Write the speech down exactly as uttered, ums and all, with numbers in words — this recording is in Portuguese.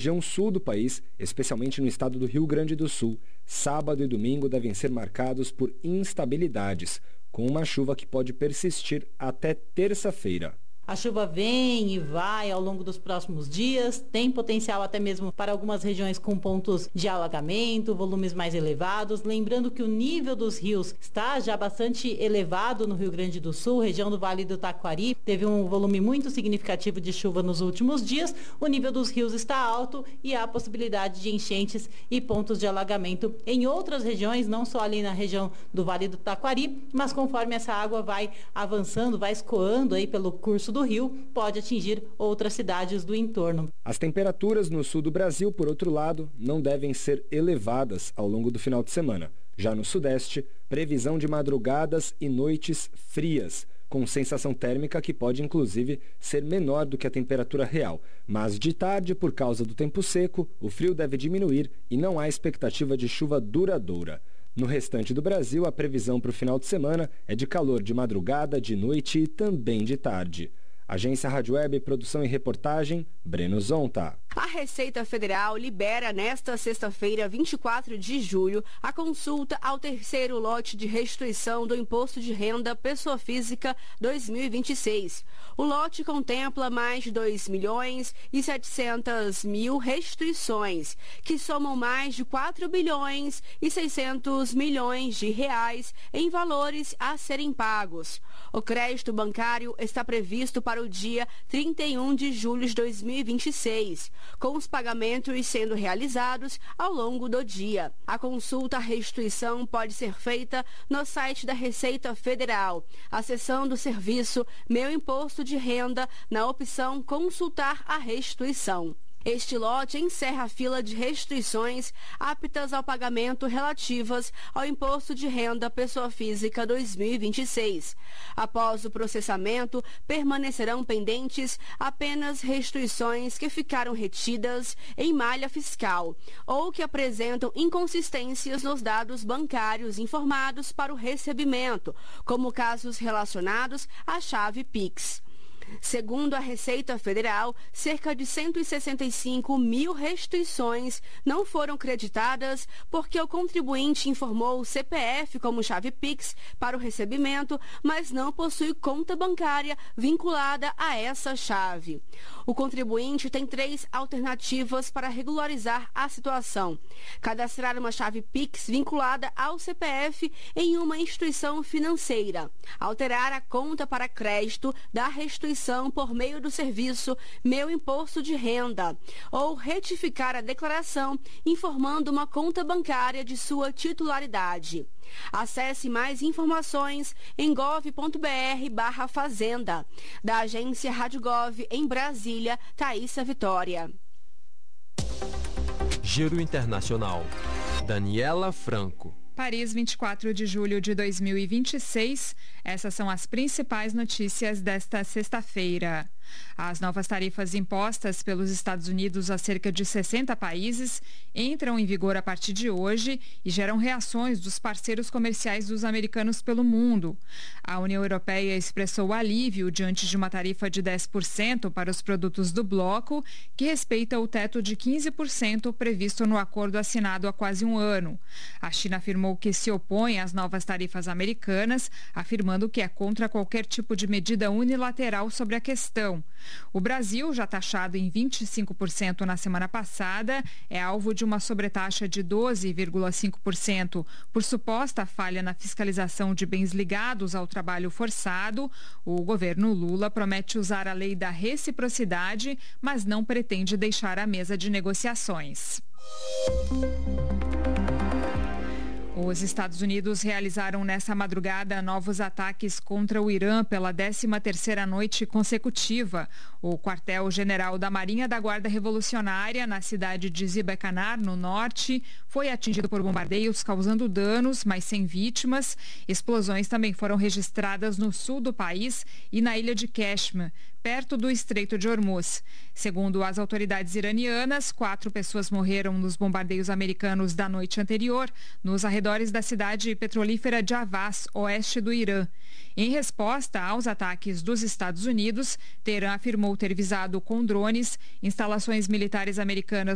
região sul do país, especialmente no estado do Rio Grande do Sul, sábado e domingo devem ser marcados por instabilidades, com uma chuva que pode persistir até terça-feira. A chuva vem e vai ao longo dos próximos dias, tem potencial até mesmo para algumas regiões com pontos de alagamento, volumes mais elevados. Lembrando que o nível dos rios está já bastante elevado no Rio Grande do Sul, região do Vale do Taquari, teve um volume muito significativo de chuva nos últimos dias. O nível dos rios está alto e há possibilidade de enchentes e pontos de alagamento em outras regiões, não só ali na região do Vale do Taquari, mas conforme essa água vai avançando, vai escoando aí pelo curso do rio, pode atingir outras cidades do entorno. As temperaturas no sul do Brasil, por outro lado, não devem ser elevadas ao longo do final de semana. Já no sudeste, previsão de madrugadas e noites frias, com sensação térmica que pode inclusive ser menor do que a temperatura real. Mas de tarde, por causa do tempo seco, o frio deve diminuir e não há expectativa de chuva duradoura. No restante do Brasil, a previsão para o final de semana é de calor de madrugada, de noite e também de tarde. Agência Rádio Web, produção e reportagem, Breno Zonta. A Receita Federal libera nesta sexta-feira, vinte e quatro de julho, a consulta ao terceiro lote de restituição do Imposto de Renda Pessoa Física dois mil e vinte e seis. O lote contempla mais de dois milhões e setecentos mil restituições, que somam mais de quatro bilhões e seiscentos milhões de reais em valores a serem pagos. O crédito bancário está previsto para o dia trinta e um de julho de dois mil e vinte e seis, com os pagamentos sendo realizados ao longo do dia. A consulta à restituição pode ser feita no site da Receita Federal, acessando o serviço Meu Imposto de Renda na opção Consultar a Restituição. Este lote encerra a fila de restituições aptas ao pagamento relativas ao Imposto de Renda Pessoa Física dois mil e vinte e seis. Após o processamento, permanecerão pendentes apenas restituições que ficaram retidas em malha fiscal ou que apresentam inconsistências nos dados bancários informados para o recebimento, como casos relacionados à chave Pix. Segundo a Receita Federal, cerca de cento e sessenta e cinco mil restituições não foram creditadas porque o contribuinte informou o C P F como chave Pix para o recebimento, mas não possui conta bancária vinculada a essa chave. O contribuinte tem três alternativas para regularizar a situação: cadastrar uma chave Pix vinculada ao C P F em uma instituição financeira, alterar a conta para crédito da restituição por meio do serviço Meu Imposto de Renda, ou retificar a declaração informando uma conta bancária de sua titularidade. Acesse mais informações em gov ponto br barra fazenda. Da agência Rádio Gov em Brasília, Thaísa Vitória. Giro Internacional. Daniela Franco. Paris, vinte e quatro de julho de dois mil e vinte e seis. Essas são as principais notícias desta sexta-feira. As novas tarifas impostas pelos Estados Unidos a cerca de sessenta países entram em vigor a partir de hoje e geram reações dos parceiros comerciais dos americanos pelo mundo. A União Europeia expressou alívio diante de uma tarifa de dez por cento para os produtos do bloco, que respeita o teto de quinze por cento previsto no acordo assinado há quase um ano. A China afirmou que se opõe às novas tarifas americanas, afirmando que é contra qualquer tipo de medida unilateral sobre a questão. O Brasil, já taxado em vinte e cinco por cento na semana passada, é alvo de uma sobretaxa de doze vírgula cinco por cento por suposta falha na fiscalização de bens ligados ao trabalho forçado. O governo Lula promete usar a lei da reciprocidade, mas não pretende deixar a mesa de negociações. Os Estados Unidos realizaram nessa madrugada novos ataques contra o Irã pela décima terceira noite consecutiva. O quartel-general da Marinha da Guarda Revolucionária, na cidade de Zibecanar, no norte, foi atingido por bombardeios, causando danos, mas sem vítimas. Explosões também foram registradas no sul do país e na ilha de Kashmir, perto do Estreito de Hormuz. Segundo as autoridades iranianas, quatro pessoas morreram nos bombardeios americanos da noite anterior, nos arredores da cidade petrolífera de Avaz, oeste do Irã. Em resposta aos ataques dos Estados Unidos, Teherã afirmou ter visado com drones instalações militares americanas